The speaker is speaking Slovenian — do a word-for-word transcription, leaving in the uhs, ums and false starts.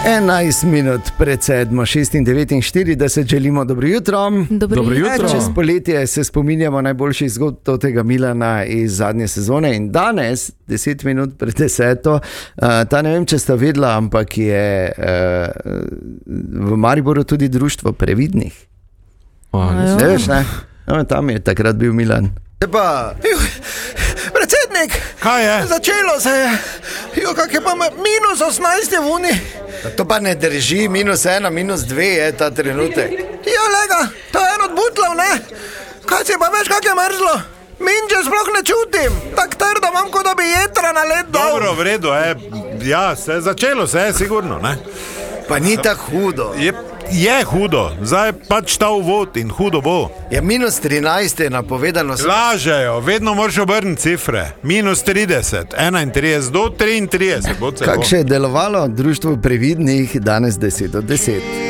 enajst minut pred sedmo, šestindevetinštirideset, želimo dobro jutro. Dobro Dobro jutro. jutro. Čez poletje se spominjamo najboljših zgodb tega Milana iz zadnje sezone in danes, deset minut pred deseto, uh, ta ne vem, če sta vedela, ampak je uh, v Mariboru tudi društvo previdnih. O, Ne veš, ne? No, tam je takrat bil Milan. Pa, predsednik, Kaj je? začelo se je, jo, kak je pa minus osemnajst je v uni. To pa ne drži, minus ena, minus dve je ta trenutek. Ja, lega, to je en od butlov, ne? Kaj si pa veš, kak je mrzlo? Minče sploh ne čutim, tak trdo imam, kot da bi jetra na led dal. Dobro, v redu, je. Ja, se, začelo se je, sigurno, ne? Pa ni tako hudo. Je, je hudo, zdaj pač ta uvod in hudo bo. Je minus trinajst je napovedano. Lažejo, vedno moraš obrniti cifre. Minus trideset, enaintrideset do triintrideset bo celo. Kako še je delovalo društvo previdnih danes deset od deset?